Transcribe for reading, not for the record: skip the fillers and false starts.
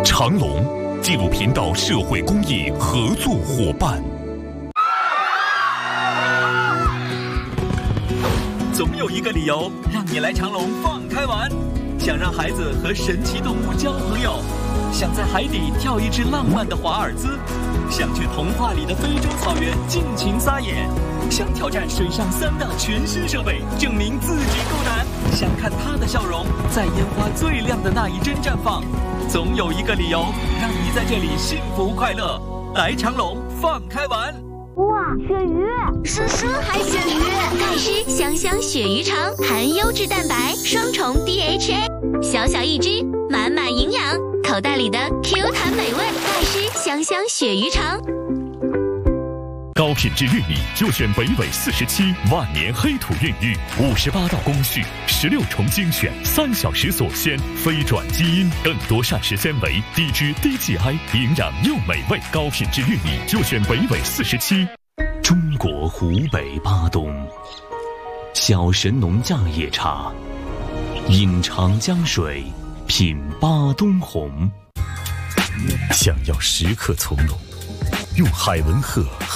长隆纪录频道社会公益合作伙伴。 总有一个理由让你来长隆放开玩，想让孩子和神奇动物交朋友，想在海底跳一只浪漫的华尔兹，想去童话里的非洲草原尽情撒野，想挑战水上3大全新设备，证明自己够胆，想看他的笑容在烟花最亮的那一帧绽放。总有一个理由让你在这里幸福快乐。来长隆放开玩。 哇，鳕鱼！是海鳕鱼， 钙湿香香鳕鱼肠，含优质蛋白，双重 DHA， 小小一只，满满营养，口袋里的 Q 弹美味，钙湿香香鳕鱼肠。 高品质玉米就选北纬47万年黑土孕育，58道工序，16重精选，3小时锁鲜，非转基因，更多膳食纤维，低脂低 GI， 营养又美味。高品质玉米就选北纬47。中国湖北巴东，小神农架野茶，饮长江水，品巴东红。想要时刻从容，用海文鹤